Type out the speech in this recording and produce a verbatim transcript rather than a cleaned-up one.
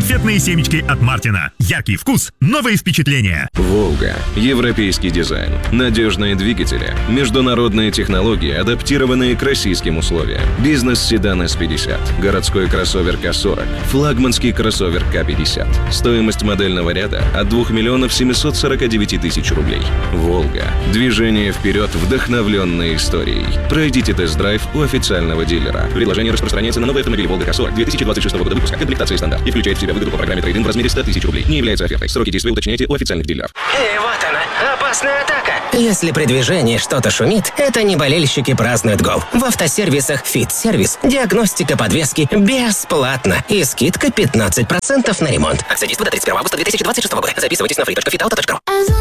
Конфетные семечки от Мартина. Яркий вкус, новые впечатления. «Волга». Европейский дизайн. Надежные двигатели. Международные технологии, адаптированные к российским условиям. Бизнес-седан эс пятьдесят. Городской кроссовер ка сорок. Флагманский кроссовер ка пятьдесят. Стоимость модельного ряда от двух миллионов семисот сорока девяти тысяч рублей. «Волга». Движение вперед, вдохновленной историей. Пройдите тест-драйв у официального дилера. Предложение распространяется на новые автомобили «Волга ка сорок» две тысячи двадцать шестого года выпуска. Комплектация стандарт. И включает в себя выгоду по программе трейд-ин в размере ста тысяч рублей. Не является офертой. Сроки действия уточняйте у официальных дилеров. Эй, вот она, опасная атака. Если при движении что-то шумит, это не болельщики празднуют гол. В автосервисах «Фит-сервис» диагностика подвески бесплатно. И скидка пятнадцать процентов на ремонт. Акция действует до тридцать первого августа две тысячи двадцать шестого года. Записывайтесь на free точка fit auto точка ru.